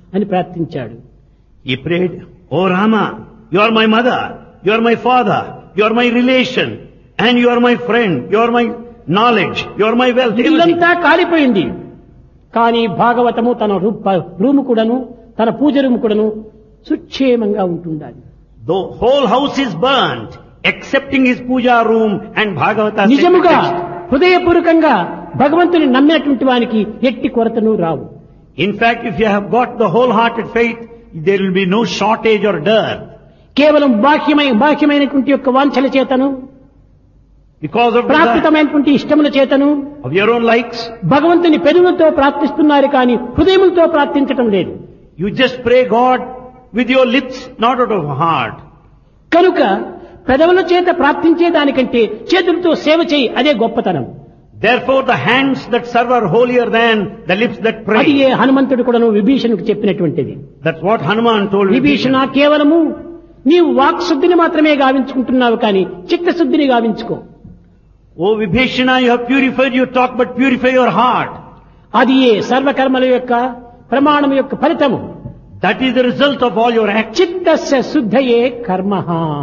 అని ప్రార్థించాడు. He prayed, "Oh Rama, you are my mother, you are my father, you are my relation, and you are my friend, you are my knowledge, you are my wealth." ఇల్లంతా కాలిపోయింది. కానీ భాగవతము తన room కూడాను, తన పూజ room కూడాను సుక్షేమంగా ఉంటుండాలి. The whole house is burnt, excepting his puja room and Bhagavata. నిజముగా హృదయపూర్వకంగా భగవంతుని నమ్మినటువంటి వానికి ఎట్టి కొరతను రావు. In fact, if you have got the wholehearted faith, there will be no shortage or dearth. కేవలం బాహ్యమైనటువంటి యొక్క వాంఛల చేతను, Because of ప్రాకృతమైనటువంటి ఇష్టముల చేతను of your own likes, భగవంతుని పెదవులతో ప్రార్థిస్తున్నారు కానీ హృదయములతో ప్రార్థించటం లేదు. you just pray God with your lips, not out of heart. కనుక పెదవుల చేత ప్రార్థించే దానికంటే చేతులతో సేవ చేయి, అదే గొప్పతనం. Therefore, the hands that serve are holier than the lips that అది pray. ఏ హనుమంతుడు కూడాను విభీషణుడికి చెప్పినటువంటిది. That's what Hanuman told Vibhishana, Vibhishana. కేవలము నీవు వాక్శుద్ధిని మాత్రమే గావించుకుంటున్నావు కానీ చిత్తశుద్ధిని గావించుకో. Oh Vibhishana, you have purified your talk, but purify your heart. అది ఏ సర్వకర్మల యొక్క ప్రమాణం యొక్క ఫలితము. That is the result of all your acts. చిత్తస్య శుద్ధయే కర్మః.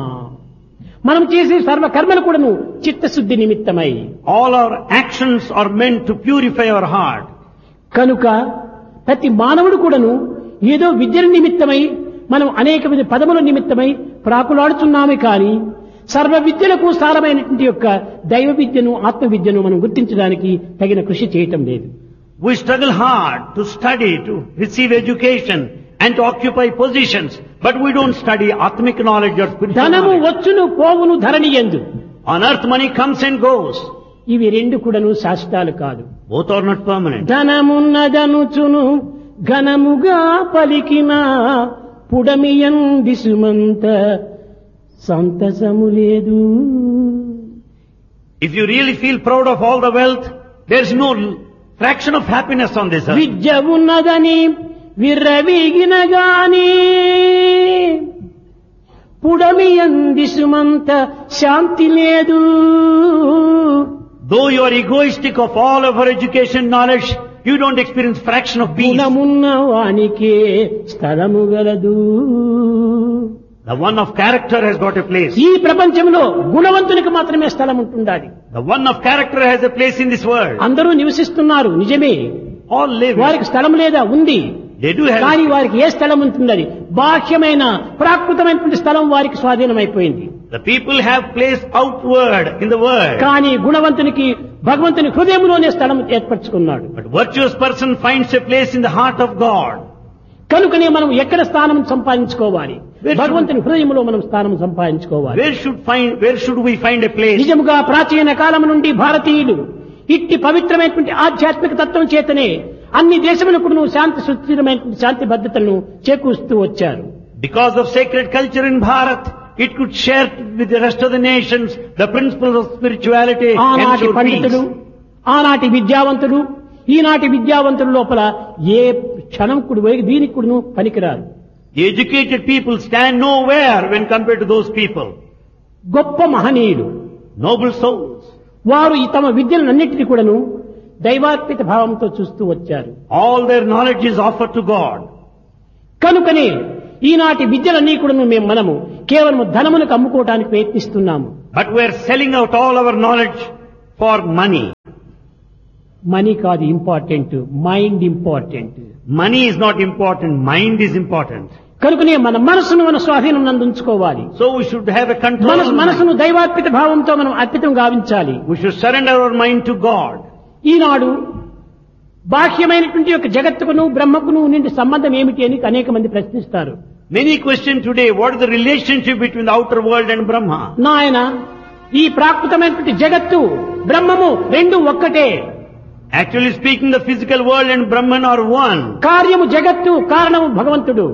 మనం చేసే సర్వకర్మలు కూడాను చిత్తశుద్ధి నిమిత్తమై. All our actions are meant to purify our heart. కనుక ప్రతి మానవుడు కూడాను ఏదో విద్య నిమిత్తమై మనం అనేక విధ పదముల నిమిత్తమై ప్రాకులాడుతున్నామే కానీ సర్వ విద్యలకు సారమైనటువంటి యొక్క దైవ విద్యను, ఆత్మ విద్యను మనం గుర్తించడానికి తగిన కృషి చేయటం లేదు. We struggle hard to study, to receive education and to occupy positions, but we don't study Atmic knowledge or spiritual ధనము knowledge. వచ్చును పోవును ధరణి యందు. On earth money comes and goes. ఇవి రెండు కూడాను శాశ్వతాలు కాదు. Both are not permanent. ధనమున్నదనుచును ఘనముగా పలికిన పుడమియందిసుమంత సంతసము లేదు. If you really feel proud of all the wealth, there's no fraction of happiness on this earth. విద్య ఉన్నదని విర్రవీగిన గాని పుడమియందిసుమంత శాంతి లేదు. Though you are egoistic of all of our education knowledge, you don't experience fraction of peace. గుణమున్న వానికే స్థలము గలదు. The one of character has got a place. ఈ ప్రపంచంలో గుణవంతునికి మాత్రమే స్థలం ఉంటుండాలి. The one of character has a place in this world. అందరూ నివసిస్తున్నారు నిజమే, All live. వారికి స్థలం లేదా? ఉంది. They do have. కానీ వారికి ఏ స్థలం ఉంటుందని బాహ్యమైన ప్రాకృతమైనటువంటి స్థలం వారికి స్వాధీనమైపోయింది. The people have place outward in the world. కానీ గుణవంతునికి భగవంతుని హృదయంలోనే స్థలం ఏర్పరచుకున్నాడు. But virtuous person finds a place in the heart of God. కనుకనే మనం ఎక్కడ స్థానం సంపాదించుకోవాలి? భగవంతుని హృదయంలో మనం స్థానం సంపాదించుకోవాలి. Where should we find a place? నిజముగా ప్రాచీన కాలం నుండి భారతీయులు ఇట్టి పవిత్రమైనటువంటి ఆధ్యాత్మిక తత్వం చేతనే అన్ని దేశములకు శాంతి సుస్థిరమైనటువంటి శాంతి భద్రతలను చేకూరుస్తూ వచ్చారు. Because of sacred culture in Bharat, it could share with the rest of the nations the principles of spirituality and ఆనాటి ensure పండితులు, peace. ఆనాటి విద్యావంతులు, ఈనాటి విద్యావంతుల లోపల ఏ క్షణం కూడా దీనికి కూడా పనికిరారు. The educated people stand nowhere when compared to those people. గొప్ప మహనీయులు, Noble souls. వారు ఈ తమ విద్యలన్నింటినీ కూడాను దైవార్పిత భావంతో చూస్తూ వచ్చారు. All their knowledge is offered to God. కనుకనే ఈనాటి విద్యలన్నీ కూడాను మనము కేవలం ధనములకు అమ్ముకోవడానికి ప్రయత్నిస్తున్నాము. But we are selling out all our knowledge for money. Money కాదు important, mind important. Money is not important, mind is important. కనుకనే మన మనసును మన స్వాధీనం నందుంచుకోవాలి. So we should have a control. of mind. మనసును దైవార్పిత భావంతో మనం అర్పితం గావించాలి. We should surrender our mind to God. ఈనాడు బాహ్యమైనటువంటి యొక్క జగత్తుకును బ్రహ్మకును ఉండే సంబంధం ఏమిటి అని అనేక మంది ప్రశ్నిస్తారు. Many question today, what is the relationship between the outer world and Brahma? నాయన, ఈ ప్రాకృతమైనటువంటి జగత్తు బ్రహ్మము రెండు ఒక్కటే. Actually speaking, the physical world and Brahman are one. కార్యము జగత్తు, కారణము భగవంతుడు.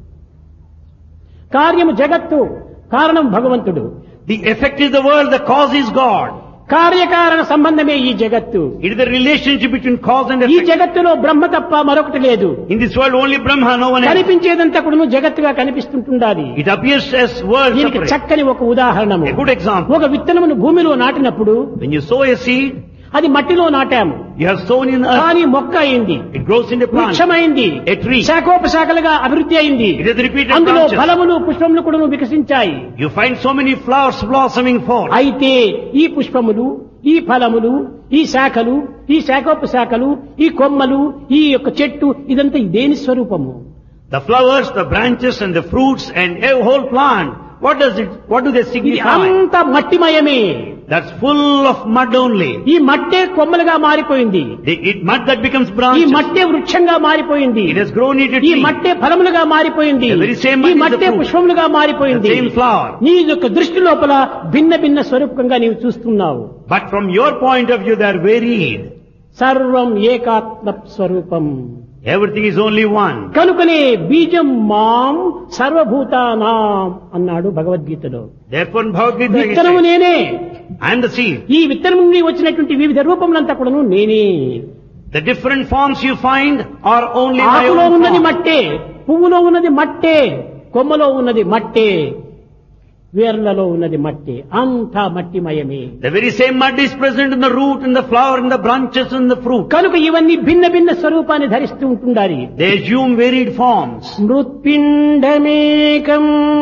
కార్యము జగత్తు, కారణం భగవంతుడు. The effect is the world, the cause is God. కార్యకారణ సంబంధమే ఈ జగత్తు. It is the relationship between cause and ఈ effect. జగత్తులో బ్రహ్మ తప్ప మరొకటి లేదు. In this world only Brahma, no one else. కనిపించేదంతా కూడా జగత్తుగా కనిపిస్తుంటుండాలి. It appears as world దీనికి separate. చక్కని ఒక ఉదాహరణము. A good example. ఒక విత్తనమును భూమిలో నాటినప్పుడు When you sow a seed, అది మట్టిలో నాటాము, You have sown in earth. కానీ మొక్క అయింది, It grows into plant. వృక్షమైంది, A tree. శాఖోపశాఖలుగా అభివృద్ధి అయింది. It has repeated అందులో branches. ఫలములు పుష్పములు కూడా వికసించాయి. You find so many flowers blossoming forth. అయితే ఈ పుష్పములు, ఈ ఫలములు, ఈ శాఖలు, ఈ శాఖోపశాఖలు, ఈ కొమ్మలు, ఈ యొక్క చెట్టు, ఇదంతా దేని స్వరూపము? The flowers, the branches and the fruits and a whole plant. What do they ఇది signify? అంత మట్టిమయమే. That's full of mud only. ఈ మట్టే కొమ్మలుగా మారిపోయింది, Mud that becomes ఈ branches. మట్టే వృక్షంగా మారిపోయింది, It has grown into ఈ tree. మట్టే ఫలములుగా మారిపోయింది, The very same ఈ mud is the మట్టే fruit. పుష్పములుగా మారిపోయింది. The same flower. నీ యొక్క దృష్టి లోపల భిన్న భిన్న స్వరూపంగా నీవు చూస్తున్నావు. But from your point of view, they are varied. సర్వం ఏకాత్మ స్వరూపం. Everything is only one. కనుకనే బీజం మాం సర్వభూతానాం అన్నాడు భగవద్గీతలో. Therefore, in Bhagavad Gita, he విత్తనము says, నేనే, I am the seed. ఈ విత్తనం నుండి వచ్చినటువంటి వివిధ రూపములంతా కూడాను నేనే. The different forms you find are only my ఆకులో own ఉన్నది form. మట్టే, పువ్వులో ఉన్నది మట్టే, కొమ్మలో ఉన్నది మట్టే, వేర్లలో ఉన్నది మట్టే, అంతా మట్టిమయమే. The very same mud is present in the root, in the flower, in the branches, in the fruit. కనుక ఇవన్నీ భిన్న భిన్న స్వరూపాన్ని ధరిస్తూ ఉంటుండాలి. They assume varied forms. మృత్పిండమేకం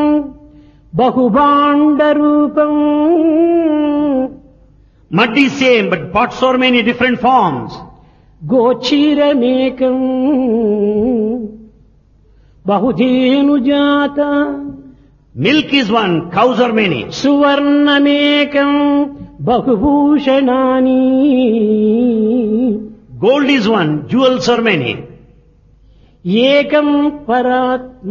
బహుభాండ రూపం. Mud is same, but pots are many different forms. గోచీరమేకం బహుధేనుజాత. Milk is one, cows are many. సువర్ణమేకం బహుభూషణాని. Gold is one, jewels are many. ఏకం పరాత్మ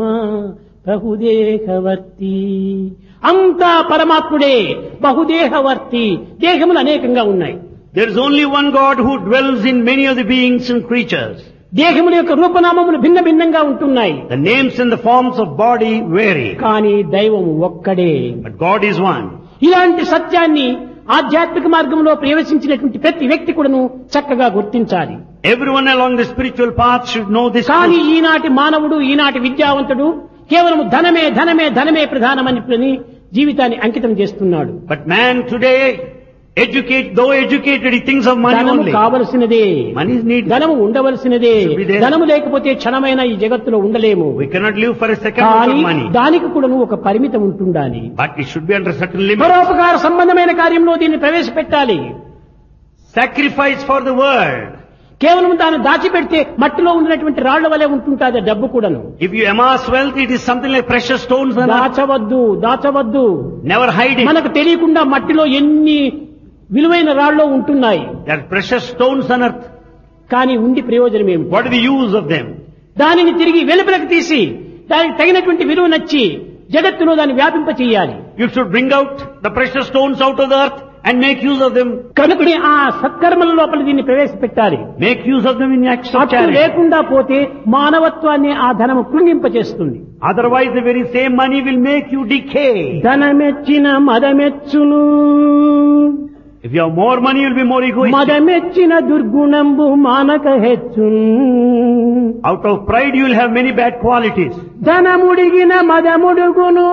బహుదేహవర్తి. అంతా పరమాత్ముడే, బహుదేహవర్తి, దేహములు అనేకంగా ఉన్నాయి. There is only one God who dwells in many of the beings and creatures. దేహముల యొక్క రూపనామములు భిన్న భిన్నంగా ఉంటున్నాయి, The names and the forms of body vary, కానీ దైవము ఒక్కడే. but God is one. ఇలాంటి సత్యాన్ని ఆధ్యాత్మిక మార్గంలో ప్రవేశించినటువంటి ప్రతి వ్యక్తి కూడాను చక్కగా గుర్తించాలి. Everyone along the spiritual path should know this కానీ truth. ఈనాటి మానవుడు, ఈనాటి విద్యావంతుడు కేవలం ధనమే ధనమే ధనమే ప్రధానమని జీవితాన్ని అంకితం చేస్తున్నాడు. But man today, though educated, he thinks of money ధనము only. కావలసినదే, Money is needed. ధనము ఉండవలసినదే. Should be there. ధనము లేకపోతే క్షణమైన ఈ జగత్తులో ఉండలేము. We cannot live for a second కానీ without money. దానికి కూడా ఒక పరిమితం ఉంటుండాలి. But it should be under certain limits. పరోపకార సంబంధమైన కార్యంలో దీన్ని ప్రవేశపెట్టాలి. Sacrifice for the world. కేవలం దాన్ని దాచిపెడితే మట్టిలో ఉన్నటువంటి రాళ్ల వలె ఉంటుంటాది డబ్బు కూడాను. If you amass wealth, it is something like precious stones and దాచవద్దు, దాచవద్దు. never hide it. మనకు తెలియకుండా మట్టిలో ఎన్ని విలువైన రాళ్ళు ఉంటున్నాయి, There are precious stones on earth. కానీ ఉండి ప్రయోజనం ఏమిటి? What is the use of them? దానిని తిరిగి వెలుపలకు తీసి దానికి తగినటువంటి విలువ నచ్చి జగత్తులో దాన్ని వ్యాపింప చేయాలి. You should bring out the precious stones out of the earth and make use of them. కనుకనే ఆ సత్కర్మల లోపల దీన్ని ప్రవేశపెట్టాలి. Make use of them in acts of అప్పుడు charity. లేకుండా పోతే మానవత్వాన్ని ఆ ధనము కృంగింపచేస్తుంది. Otherwise, the very same money will make you decay. ధనమెచ్చిన మదమెచ్చును, If you have more money, you will be more egoistic. మదమెచ్చిన దుర్గుణంబు మానక హెచ్చును. Out of pride, you will have many bad qualities. ధనముడిగిన మదముడుగును,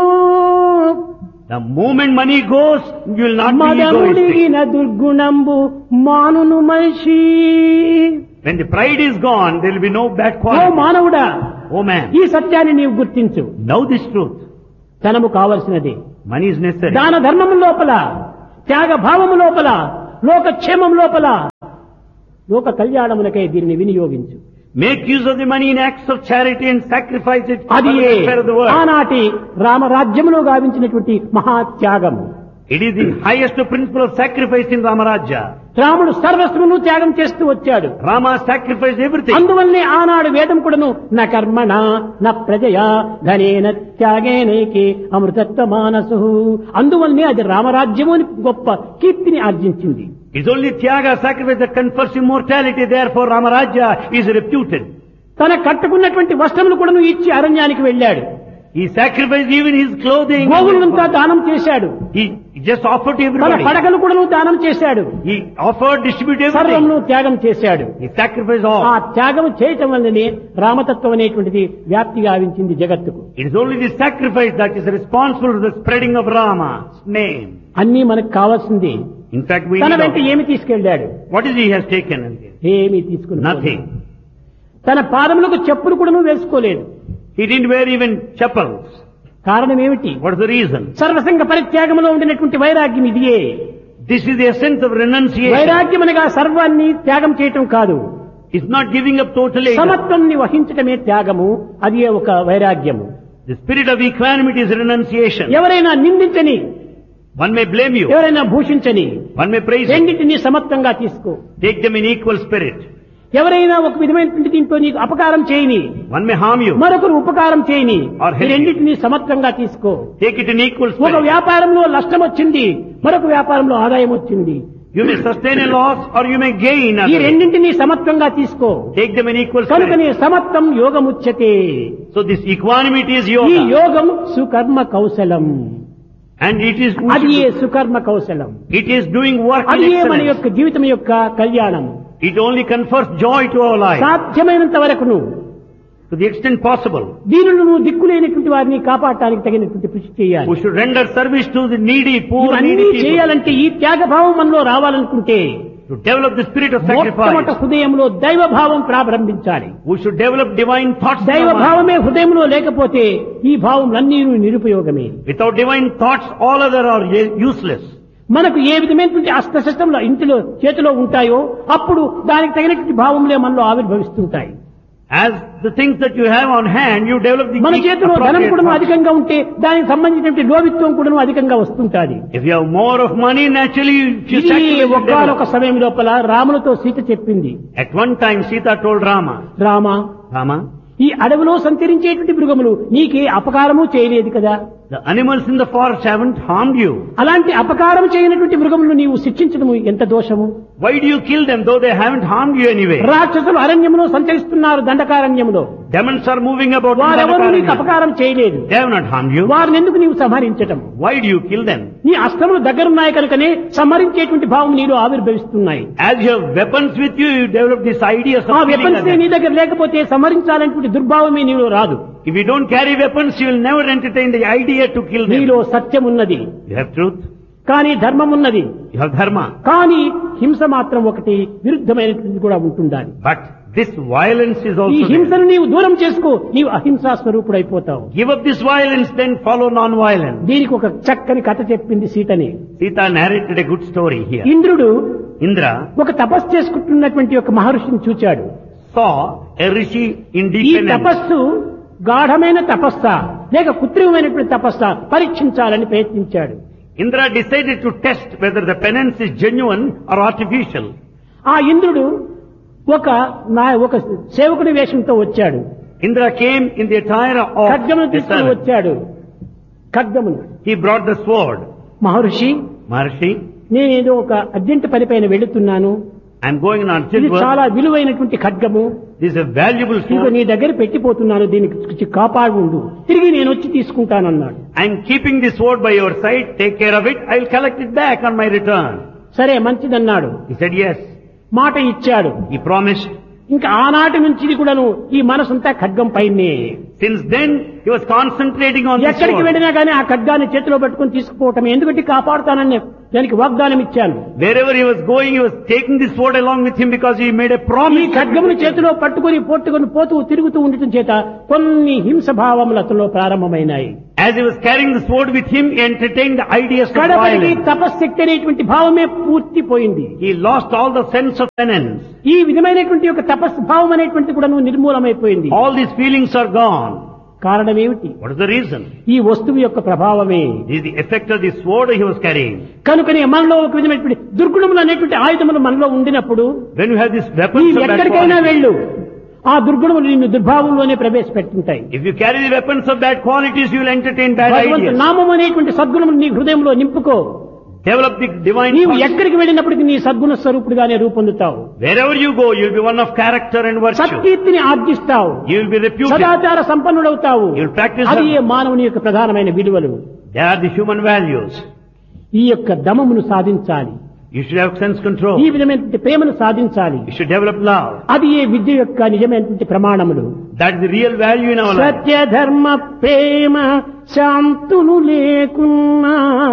The moment money goes, you will not be egoistic. మదముడిగిన దుర్గుణంబు మానును మనిషి. When the pride is gone, there will be no bad oh qualities. మానవుడా, Oh man, ఈ సత్యాన్ని నీవు గుర్తించు. know this truth. ధనము కావలసినది. Money is necessary. దాన ధర్మము లోపల, త్యాగ భావము లోపల, లోకక్షేమం లోపల, లోక కళ్యాణమునకై దీనిని వినియోగించు. Make use of the money in acts of charity and sacrifice it for అది the welfare of the world. ఆనాటి రామరాజ్యములో గావించినటువంటి మహాత్యాగము. It is the highest principle of sacrifice in Ramarajya. రాముడు సర్వస్వమును త్యాగం చేస్తూ వచ్చాడు. Rama sacrificed everything. అందువల్లనే ఆనాడు వేదం కూడాను న కర్మణ న ప్రజయా ధనేన త్యాగేనైకే అమృతత్వ మానసు. అందువల్లనే అది రామరాజ్యము అని గొప్ప కీర్తిని ఆర్జించింది. It's only Tyaga, sacrifice, that confers immortality. Therefore, Ramarajya is reputed. తన కట్టుకున్నటువంటి వస్త్రములు కూడాను ఇచ్చి అరణ్యానికి వెళ్ళాడు. He sacrificed even his clothing. గోవులంతా దానం చేశాడు. He just offered to తన everybody. పడకలు కూడాను దానం చేశాడు. He offered, distributed everything. సర్వమును త్యాగం చేశాడు. He sacrificed ఆ all. త్యాగం చేయటం వల్లనే రామతత్వం అనేటువంటిది వ్యాప్తి గావించింది జగత్తుకు. It is only the sacrifice that is responsible for the spreading of Rama's name. అన్నీ మనకు కావాల్సింది. In fact, we తన need వెంట ఏమి తీసుకెళ్ళాడు? what is he has taken again? ఏమి తీసుకుని Nothing. తన పాదములకు చెప్పులు కూడా వేసుకోలేదు. He didn't wear even chappals. కారణం ఏమిటి? What is the reason? సర్వసంగ పరిత్యాగంలో ఉండినటువంటి వైరాగ్యం ఇదియే. This is the essence of renunciation. వైరాగ్యం అనగా సర్వాన్ని త్యాగం చేయటం కాదు. It's not giving up totally. సమత్వాన్ని వహించటమే త్యాగము. అది ఒక వైరాగ్యము. The spirit of equanimity is renunciation. ఎవరైనా నిందించని, One may blame you. ఎవరైనా భూషించని, One may praise you. రెండింటినీ సమత్వంగా తీసుకో. Take them in equal spirit. ఎవరైనా ఒక విధమైనటువంటి దీంట్లో నీకు అపకారం చేయని, One may harm you. మరొకరు ఉపకారం చేయని, Or help ఈ రెండింటినీ సమత్వంగా తీసుకో. Take it in equal ఒక spirit. వ్యాపారంలో నష్టం వచ్చింది, మరొక వ్యాపారంలో ఆదాయం వచ్చింది. You may sustain a loss or you may gain. ఈ Other. రెండింటినీ సమత్వంగా తీసుకో. Take them in equal కనుకనే spirit. సమత్వం యోగముచ్యతే. So this equanimity is ఈ yoga. యోగం సుకర్మ కౌశలం. And it is, అది ఏ సుకర్మ కౌశలం. it is doing work అది in ఏ మన excellence. యొక్క జీవితం యొక్క కళ్యాణం. It only confers joy to our life. సాధ్యమైనంత వరకును To the extent possible. దీనులను నువ్వు దిక్కులేనటువంటి వారిని కాపాడటానికి తగినటువంటి కృషి చేయాలి. We should render service to the needy, poor, ఇవన్నీ needy people. చేయాలంటే ఈ త్యాగభావం మనలో రావాలనుకుంటే To develop the spirit of మొట్టమొదట sacrifice. హృదయంలో దైవభావం ప్రారంభించాలి. We should develop divine thoughts. in our mind. దైవభావమే హృదయంలో లేకపోతే ఈ భావములన్నీ నిరుపయోగమే. Without divine thoughts, all other are useless. మనకు ఏ విధమైనటువంటి అస్త్రశస్త్రంలో ఇంటిలో చేతిలో ఉంటాయో అప్పుడు దానికి తగినటువంటి భావములే మనలో ఆవిర్భవిస్తుంటాయి. As the things that you have on hand, you develop the మన చేతిలో ధనం appropriate కూడా thoughts. అధికంగా ఉంటే దానికి సంబంధించినటువంటి లోభిత్వం కూడా అధికంగా వస్తుంటాది. If you have more of money, naturally you ఇది sacrifice ఒక్కనొక develop. సమయం లోపల రాములతో సీత చెప్పింది, At one time, Sita told Rama, Rama, Rama, ఈ అడవిలో సంచరించేటువంటి మృగములు నీకే అపకారము చేయలేదు కదా. the animals in the forest haven't harmed you. అలాంటి అపకారం చేయనటువంటి మృగములను నీవు శిక్షించడము ఎంత దోషము. Why do you kill them though they haven't harmed you anyway? రాక్షసులు అరణ్యములో సంచరిస్తున్నారు, దండకారణ్యములో. Demons are moving about in వారెవరూ నీకు Dandakaranya. అపకారం చేయలేదు. They have not harmed you. వారిని ఎందుకు నీవు సంహరించటం? Why do you kill them? నీ అస్త్రములు దగ్గరున్నాయి కనుకనే సంహరించేటువంటి భావం నీలో ఆవిర్భవిస్తున్నాయి. As you have weapons with you, you develop this idea of ఆ killing వెపన్స్ నీ others. దగ్గర లేకపోతే సంహరించాలనేటువంటి దుర్భావమే నీలో రాదు. If you don't carry weapons, you will never entertain the idea to kill them. నీలో సత్యం ఉన్నది, You have truth, కానీ ధర్మం ఉన్నది, you have dharma. కానీ హింస మాత్రం ఒకటి విరుద్ధమైనటువంటి కూడా ఉంటుండాలి. But this violence is ఈ also there. హింసను నీవు దూరం చేసుకో, నీవు అహింసా స్వరూపుడైపోతావు. Give up this violence, then follow non-violence. దీనికి ఒక చక్కని కథ చెప్పింది సీతని. Sita narrated a good story here. ఇంద్రుడు Indra ఒక తపస్సు చేసుకుంటున్నటువంటి ఒక మహర్షిని చూచాడు. saw a rishi in ఈ deep penance. తపస్సు గాఢమైన తపస్సా లేక కృత్రిమమైనటువంటి తపస్సా పరీక్షించాలని ప్రయత్నించాడు. Indra decided to test whether the penance is genuine or artificial. ఆ ఇంద్రుడు ఒక సేవకుడి వేషంతో వచ్చాడు. Indra came in the attire of ఖడ్గమును a తీసుకుని servant. వచ్చాడు. ఖడ్గమును. He brought the sword. Maharshi, Maharshi, నేనేదో ఒక అర్జెంట్ పని పైన వెళుతున్నాను. I'm going on ఇది urgent చాలా work. విలువైనటువంటి ఖడ్గము. This is a valuable ఇదిగో sword. నీ దగ్గర పెట్టిపోతున్నాను, దీనికి కాపాడు ఉండు, తిరిగి నేను వచ్చి తీసుకుంటానన్నాడు. I'm keeping the sword by your side. Take care of it. I'll collect it back on my return. సరే మంచిదన్నాడు. He said yes. మాట ఇచ్చాడు. He promised. ఇంకా ఆనాటి నుంచి ఇది కూడాను ఈ మనసంతా ఖడ్గం పైనే. Since then, he was concentrating on the ఎక్కడికి sword. వెళ్ళినా కానీ ఆ ఖడ్గాన్ని చేతిలో పట్టుకుని తీసుకుపోవటం, ఎందుకంటే కాపాడుతానని దానికి వాగ్దానం ఇచ్చాను. Wherever he was going, he was taking the sword along with him because he made a ఈ promise. ఖడ్గమును చేతిలో పట్టుకుని తిరుగుతూ ఉండటం చేత కొన్ని హింస భావములు అతనిలో ప్రారంభమైనాయి. As he was carrying the sword with him, he entertained the ideas of కడపడికి violence. తపశ్శక్తి అనేటువంటి భావమే పూర్తిపోయింది. He lost all the sense of penance. ఈ విధమైనటువంటి ఒక తపస్సు భావం అనేటువంటి కూడా నిర్మూలమైపోయింది. All these feelings are gone. కారణం ఏమిటి? What is the reason? ఈ వస్తువు యొక్క ప్రభావమే. This is the effect of the sword he was carrying. కనుకనే మనలో ఒక విధమైనటువంటి దుర్గుణములు అనేటువంటి ఆయుధములు మనలో ఉండినప్పుడు When you have these నీవు weapons of bad ఎక్కడికైనా quality, వెళ్ళు, ఆ దుర్గుణములు నిన్ను దుర్భావంలోనే ప్రవేశపెట్టుంటాయి. if you carry the weapons of bad qualities, you will entertain bad భగవంతు ideas. నామం అనేటువంటి సద్గుణములు నీ హృదయంలో నింపుకో. Develop the divine నీవు thoughts. ఎక్కడికి వెళ్ళినప్పటికీ నీ సద్గుణ స్వరూపుడుగానే రూపొందుతావు. Wherever you go, you will be one of character and virtue. సత్కీర్తిని ఆర్జిస్తావు. You will be reputed. సదాచార సంపన్నుడవుతావు. You will practice అది them. ఏ మానవుని యొక్క ప్రధానమైన విలువలు. They are the human values. ఈ యొక్క దమమును సాధించాలి. You should have sense control. ఈ విధమైనటువంటి ప్రేమను సాధించాలి. You should develop love. అది ఏ విద్య యొక్క నిజమైనటువంటి ప్రమాణములు. That is the real value in our life. సత్య ధర్మ ప్రేమ శాంతును లేకున్నా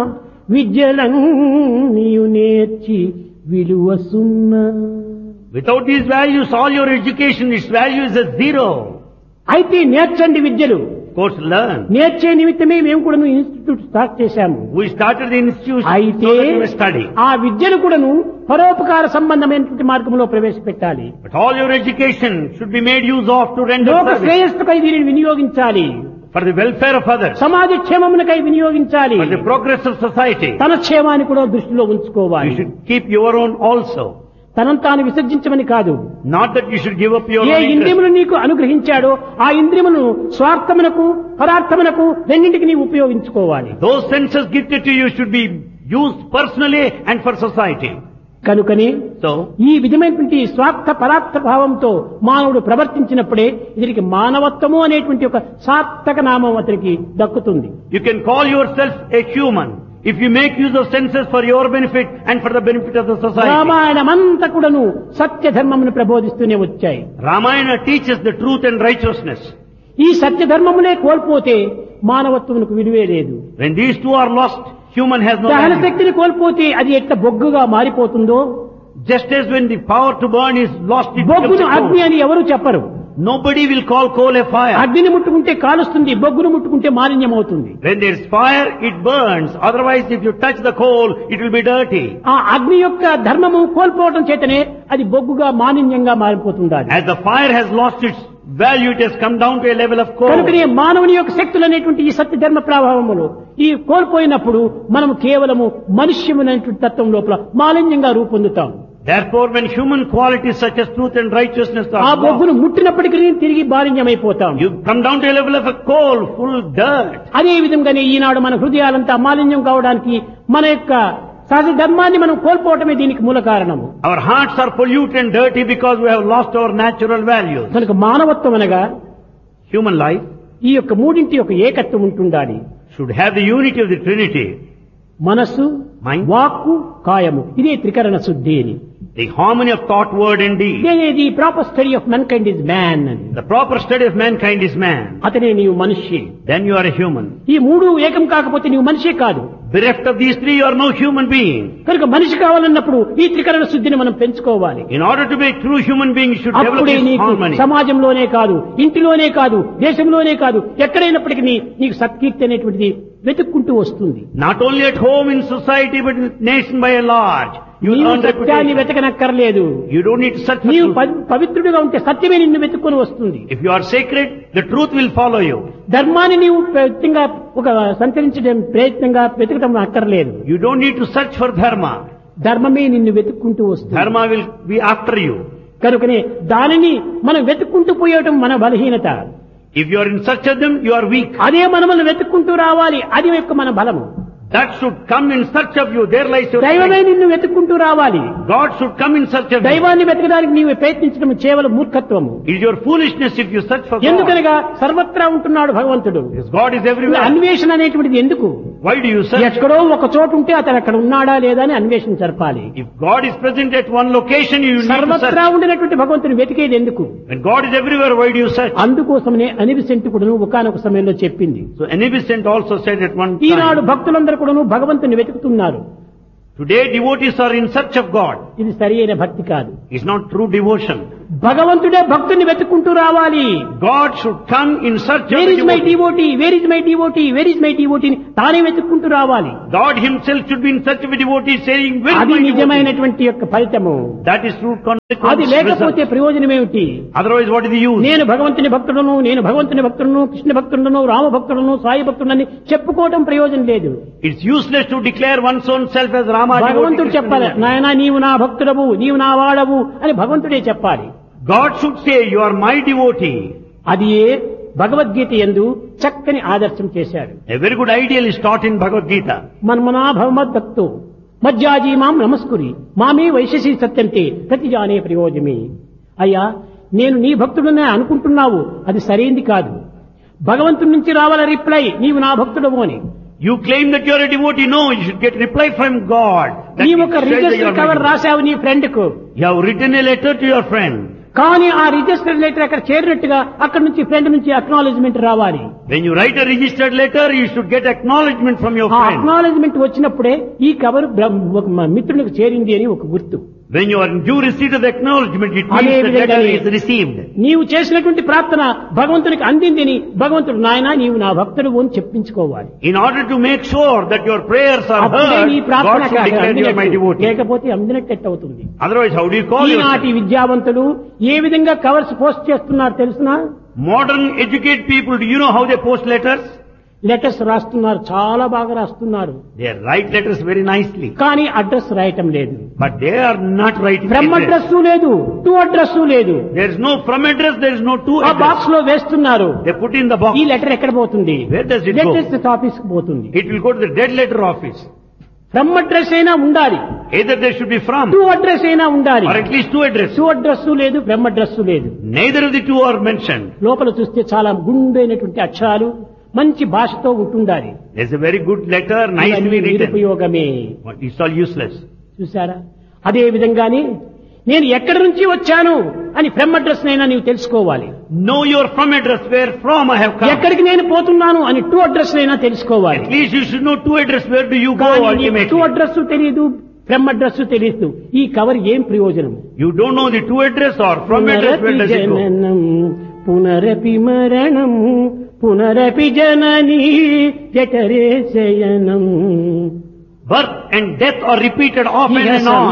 విద్యలన్నీయు నేర్చి విలువ సున్నా. Without these values, all your education, its value is a zero. అయితే నేర్చండి విద్యలు. Of course, learn. నేర్చే నిమిత్తమే మేము కూడా ఇన్స్టిట్యూట్ స్టార్ట్ చేశాము. We started the institute అయితే so that we may study. ఆ విద్యను కూడాను పరోపకార సంబంధమైనటువంటి మార్గంలో ప్రవేశపెట్టాలి. But all your education should be made use of to render లోక service శ్రేయస్సుకై దీనిని వినియోగించాలి. for the welfare of others, సమాజ క్షేమమునకై వినియోగించాలి. for the progress of society. తన క్షేమాన్ని కూడా దృష్టిలో ఉంచుకోవాలి. You should keep your own also. తనను తాను విసర్జించమని కాదు. Not that you should give up your A own interest. ఇంద్రియములు నీకు అనుగ్రహించాడో ఆ ఇంద్రియమును స్వార్థమునకు పరార్థమునకు రెండింటికి నీవు ఉపయోగించుకోవాలి. Those senses gifted to you should be used personally and for society. కనుకనే So, ఈ విధమైనటువంటి స్వార్థ పరార్థ భావంతో మానవుడు ప్రవర్తించినప్పుడే ఇతనికి మానవత్వము అనేటువంటి ఒక సార్థక నామం అతనికి దక్కుతుంది. you can call yourself a human if you make use of senses for your benefit and for the benefit of the society. రామాయణమంతా కూడాను సత్య ధర్మమును ప్రబోధిస్తూనే వచ్చాయి. Ramayana teaches the truth and righteousness. ఈ సత్య ధర్మమునే కోల్పోతే మానవత్వమునకు విలువే లేదు. When these two are lost, human has no దహన value. శక్తిని కోల్పోతే అది ఎట్లా బొగ్గుగా మారిపోతుందో, Just as when the power to burn is lost, it becomes బొగ్గును a అగ్ని coal. అని ఎవరు చెప్పరు. Nobody will call coal a fire. అగ్నిని ముట్టుకుంటే కాలుస్తుంది, బొగ్గును ముట్టుకుంటే మాలిన్యం అవుతుంది. When there is fire, it burns. Otherwise, if you touch the coal, it will be dirty. ఆ అగ్ని యొక్క ధర్మము కోల్పోవడం చేతనే అది బొగ్గుగా మాలిన్యంగా మారిపోతుంది. As the fire has lost its value, it has come down to a level of coal. కనుకనే మానవుని యొక్క శక్తులు అనేటువంటి ఈ సత్య ధర్మ ప్రభావములు ఈ కోల్పోయినప్పుడు మనం కేవలము మనుష్యమునటువంటి తత్వం లోపల మాలిన్యంగా రూపొందుతాం. Therefore, when human qualities such as truth and righteousness ఆ are lost, బొగ్గును ముట్టినప్పటికీ తిరిగి మాలిన్యమైపోతాం. you come down to a level of a coal, full dirt. అదే విధంగానే ఈనాడు మన హృదయాలంతా మాలిన్యం కావడానికి మన యొక్క సహజ ధర్మాన్ని మనం కోల్పోవటమే దీనికి మూల కారణము. Our hearts are polluted and dirty because we have lost our natural values. కనుక మానవత్వం అనగా Human life ఈ యొక్క మూడింటి యొక్క ఏకత్వం ఉంటుండాలి. should have the unity of the Trinity. మనస్సు, Mind. వాక్కు, కాయము, ఇదే త్రికరణ శుద్ధి అని. The harmony of thought, word and deed. The proper study of man is man అని. The proper study of mankind is man. అతనే నీవు మనిషి. Then you are a human. ఈ మూడు ఏకం కాకపోతే నీవు మనిషే కాదు. Bereft of these three, you are no human being. కనుక మనిషి కావాలన్నప్పుడు ఈ త్రికరణ శుద్ధిని మనం పెంచుకోవాలి. In order to be a true human being, you should develop అప్పుడే this నీకు harmony. సమాజంలోనే కాదు, ఇంటిలోనే కాదు, దేశంలోనే కాదు, ఎక్కడైనప్పటికీ నీకు సత్కీర్తి అనేటువంటిది వెతుక్కుంటూ వస్తుంది. Not only at home in society, but in nation by and large. You నీవు earn సత్యాన్ని reputation. వెతకనక్కర్లేదు. You don't need to search for నీవు truth. పవిత్రుడిగా ఉంటే సత్యమే నిన్ను వెతుక్కొని వస్తుంది. If you are sacred, the truth will follow you. ధర్మాన్ని నీవు ప్రయత్నంగా ఒక సంచరించడం ప్రయత్నంగా వెతకడం అక్కర్లేదు. You don't need to search for dharma. ధర్మమే నిన్ను వెతుక్కుంటూ వస్తుంది. Dharma will be after you. కనుకనే దానిని మనం వెతుక్కుంటూ పోయటం మన బలహీనత. If you are in search of them, you are weak. అదే మనల్ని వెతుక్కుంటూ రావాలి, అది యొక్క మన బలము. That should come in search of you. There lies your దైవమే strength. నిన్ను వెతుక్కుంటూ రావాలి. God should come in search of you. దైవాన్ని వెతకడానికి నీవు ప్రయత్నించడం కేవలం మూర్ఖత్వము. It is your foolishness if you search for God. ఎందుకనగా సర్వత్రా ఉంటున్నాడు భగవంతుడు. Because God is everywhere. అన్వేషణ అనేటువంటిది ఎందుకు? Why do you search? ఎక్కడో ఒక చోటు ఉంటే అతను అక్కడ ఉన్నాడా లేదా అని అన్వేషణ జరపాలి. If God is present at one location, you need to సర్వత్రా search. ఉండినటువంటి భగవంతుని వెతికేది ఎందుకు? When God is everywhere, why do you search? అందుకోసమనే అనివిసెంట్ కూడాను ఒకానొక సమయంలో చెప్పింది. So Anibiscent also said at one Eenadu time, భక్తులందరూ కూడాను భగవంతుని వెతుకుతున్నారు. today devotees are in search of God. ఇది సరి అయిన భక్తి కాదు. It's not true devotion. భగవంతుడే భక్తుని వెతుక్కుంటూ రావాలి. God should come in search of wear the is my devotee. Devotee, where is my devotee, where is my devotee తానే వెతుక్కుంటూ రావాలి. God himself should be in search of a devotee saying, where is అది my devotee? నిజమైనటువంటి యొక్క ఫలితము. That is true అది consequence. లేకపోతే result. ప్రయోజనం ఏమిటి? Otherwise, what is the use? నేను భగవంతుని భక్తుడను, నేను భగవంతుని భక్తుడను, కృష్ణ భక్తుడను, రామ భక్తుడను, సాయి భక్తుడని చెప్పుకోవటం ప్రయోజనం లేదు. It's useless to declare one's own self as Rama భగవంతుడు devotee. చెప్పాలి, Krishna devotee. నాయనా నీవు నా భక్తుడవు, నీవు నా వాడవు అని భగవంతుడే చెప్పాలి. God should say, you are my devotee. అది భగవద్గీత యందు చక్కని ఆదర్శం చేశాడు. A very good ideal is taught in Bhagavad Gita. మన్మనా భగవద్భక్తో మజ్జాజీ మాం నమస్కురి మామే వైశసి సత్యంతే ప్రతిజానే ప్రయోజమే. అయ్యా నేను నీ భక్తుడనే అనుకుంటున్నావు, అది సరైంది కాదు. భగవంతుడి నుంచి రావాల రిప్లై, నీవు నా భక్తుడవు అని. You claim that you are a devotee. No, you should get reply from God. That నీ it ఒక says that you register are my cover devotee. రాశావు నీ ఫ్రెండ్ కు. You have written a letter to your friend. కానీ ఆ registered letter అక్కడ చేరినట్టుగా అక్కడ నుంచి friend నుంచి అక్నాలెడ్జ్మెంట్ రావాలి. When you write a registered letter, you should get acknowledgement from your ఆ friend. అక్నాలెడ్జ్మెంట్ వచ్చినప్పుడే ఈ కవర్ మిత్రునికి చేరింది అని ఒక గుర్తు. When you are in due receipt of the acknowledgement, it means the letter is received. నీవు చేసినటువంటి ప్రార్థన భగవంతునికి అందింది అని భగవంతుడు నాయనా నీవు నా భక్తుడు అని చెప్పించుకోవాలి. In order to make sure that your prayers are అప్పుడే heard, నీ ప్రార్థన God should declare you are my devotee. లేకపోతే అందినట్టు అవుతుంది. Otherwise, how do you call ఈనాటి yourself? విద్యావంతులు ఏ విధంగా కవర్స్ పోస్ట్ చేస్తున్నారు తెలుసునా? Modern educated people, do you know how they post letters? Letters రాస్తున్నారు, చాలా బాగా రాస్తున్నారు. They write letters very nicely. కానీ అడ్రస్ రాయటం లేదు. But they are not writing from address. Address లేదు, టు అడ్రస్ లేదు. There is no from address, there is no to ఆ address. బాక్స్ లో వేస్తున్నారు. They put in the box. ఈ letter ఎక్కడ పోతుంది? Where does it go? Letters office కి పోతుంది. It will go to the dead letter office. From address అయినా ఉండాలి, Either there should be from, to address అయినా ఉండాలి. or at least to address. To address లేదు, from address లేదు. Neither of the two are mentioned. లోపల చూస్తే చాలా గుండైనటువంటి అక్షరాలు మంచి భాషతో ఉంటుండాలి. There's a very good letter, nicely ఇవన్నీ written. నిరుపయోగమే. It's all useless. చూసారా? అదే విధంగానే నేను ఎక్కడి నుంచి వచ్చాను అని ఫ్రమ్ అడ్రస్ నైనా నీవు తెలుసుకోవాలి. Know your from address, where from I have come. ఎక్కడికి నేను పోతున్నాను అని టు అడ్రస్ నైనా తెలుసుకోవాలి. At least you should know to address, where do you go to ultimately. Address తెలియదు, ఫ్రమ్ అడ్రస్ తెలియదు. ఈ కవర్ ఏం ప్రయోజనం? You don't know the to address or from address, where does it go? పునరపి మరణం పునరపి జననీ జఠరే శయనం. Birth and death are repeated often and on.